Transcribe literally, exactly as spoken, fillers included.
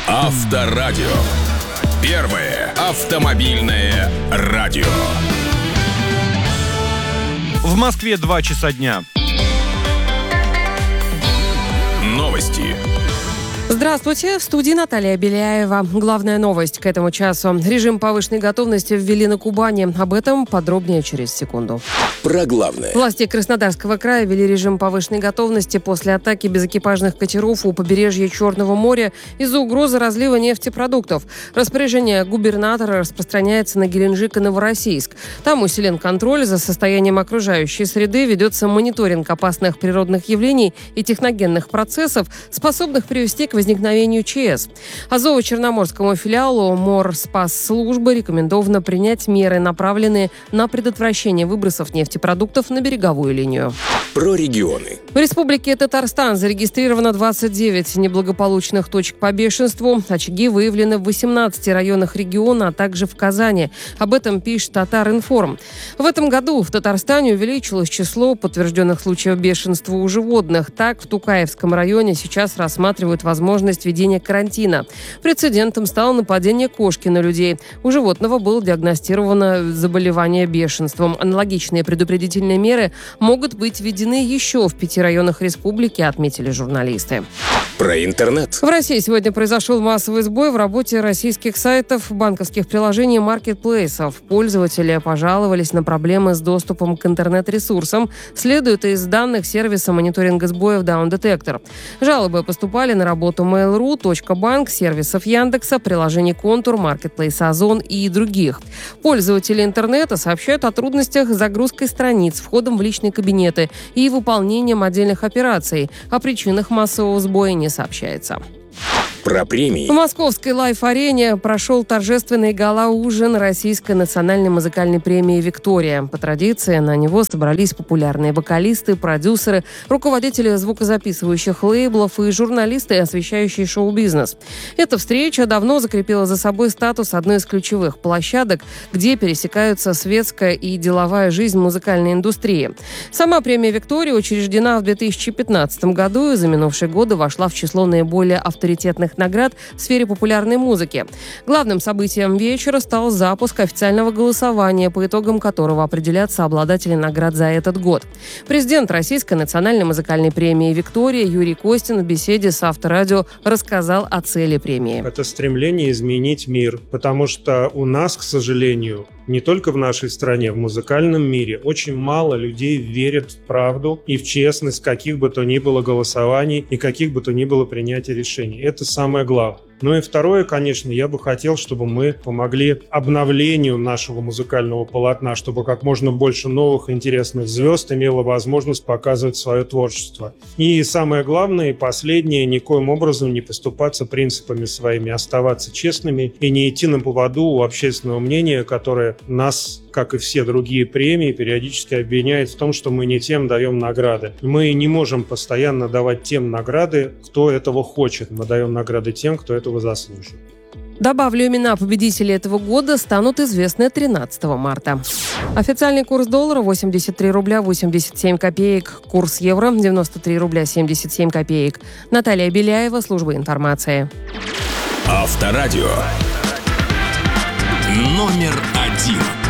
Авторадио. Первое автомобильное радио. В Москве два часа дня. Новости. Здравствуйте, в студии Наталья Беляева. Главная новость к этому часу. Режим повышенной готовности ввели на Кубани. Об этом подробнее через секунду. Про главное. Власти Краснодарского края ввели режим повышенной готовности после атаки безэкипажных катеров у побережья Черного моря из-за угрозы разлива нефтепродуктов. Распоряжение губернатора распространяется на Геленджик и Новороссийск. Там усилен контроль за состоянием окружающей среды, ведется мониторинг опасных природных явлений и техногенных процессов, способных привести к возникновению ЧС. Азово-Черноморскому филиалу Морспасслужбы рекомендовано принять меры, направленные на предотвращение выбросов нефтепродуктов на береговую линию. Про регионы. В Республике Татарстан зарегистрировано двадцать девять неблагополучных точек по бешенству. Очаги выявлены в восемнадцати районах региона, а также в Казани. Об этом пишет Татар-Информ. В этом году в Татарстане увеличилось число подтвержденных случаев бешенства у животных. Так, в Тукаевском районе сейчас рассматривают возможность введения карантина. Прецедентом стало нападение кошки на людей. У животного было диагностировано заболевание бешенством. Аналогичные предупредительные меры могут быть введены еще в пяти районах республики, отметили журналисты. Про интернет. В России сегодня произошел массовый сбой в работе российских сайтов, банковских приложений и маркетплейсов. Пользователи пожаловались на проблемы с доступом к интернет-ресурсам, следует из данных сервиса мониторинга сбоев Down Detector. Жалобы поступали на работу Mail.ru, .банк, сервисов Яндекса, приложений Контур, маркетплейса Озон и других. Пользователи интернета сообщают о трудностях с загрузкой страниц, входом в личные кабинеты и выполнением отдельных операций. О причинах массового сбоя не сообщается. Про премии. В московской Лайф-арене прошел торжественный гала-ужин Российской национальной музыкальной премии «Виктория». По традиции на него собрались популярные вокалисты, продюсеры, руководители звукозаписывающих лейблов и журналисты, освещающие шоу-бизнес. Эта встреча давно закрепила за собой статус одной из ключевых площадок, где пересекаются светская и деловая жизнь музыкальной индустрии. Сама премия «Виктория» учреждена в две тысячи пятнадцатом году и за минувшие годы вошла в число наиболее авторитетных наград в сфере популярной музыки. Главным событием вечера стал запуск официального голосования, по итогам которого определятся обладатели наград за этот год. Президент Российской национальной музыкальной премии «Виктория» Юрий Костин в беседе с Авторадио рассказал о цели премии. Это стремление изменить мир, потому что у нас, к сожалению, не только в нашей стране, в музыкальном мире очень мало людей верят в правду и в честность каких бы то ни было голосований и каких бы то ни было принятия решений. Это самое главное. Ну и второе, конечно, я бы хотел, чтобы мы помогли обновлению нашего музыкального полотна, чтобы как можно больше новых интересных звезд имело возможность показывать свое творчество. И самое главное, и последнее, никоим образом не поступаться принципами своими, оставаться честными и не идти на поводу у общественного мнения, которое нас, как и все другие премии, периодически обвиняет в том, что мы не тем даем награды. Мы не можем постоянно давать тем награды, кто этого хочет. Мы даем награды тем, кто этого заслуживает. Добавлю, имена победителей этого года станут известны тринадцатого марта. Официальный курс доллара восемьдесят три рубля восемьдесят семь копеек. Курс евро девяносто три рубля семьдесят семь копеек. Наталья Беляева, служба информации. Авторадио. Номер один.